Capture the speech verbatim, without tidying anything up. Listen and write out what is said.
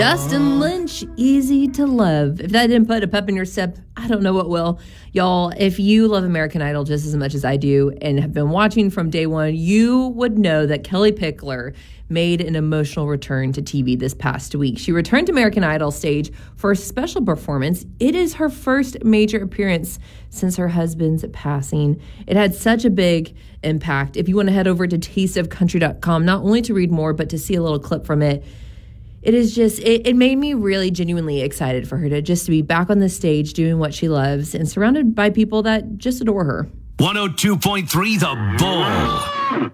Dustin Lynch, Easy to Love. If that didn't put a pep in your step, I don't know what will. Y'all, if you love American Idol just as much as I do and have been watching from day one, you would know that Kellie Pickler made an emotional return to T V this past week. She returned to American Idol stage for a special performance. It is her first major appearance since her husband's passing. It had such a big impact. If you want to head over to taste of country dot com, not only to read more, but to see a little clip from it, It is just, it, it made me really genuinely excited for her to just to be back on the stage doing what she loves and surrounded by people that just adore her. one oh two point three The Bull.